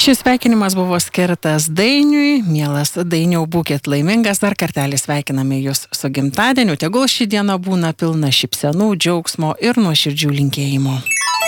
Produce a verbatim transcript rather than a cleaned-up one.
Šis sveikinimas buvo skirtas Dainiui. Mielas Dainiau, būkit laimingas. Dar kartelį sveikiname jūs su gimtadieniu. Tegul ši diena būna pilna šypsenų, džiaugsmo ir nuoširdžių linkėjimų.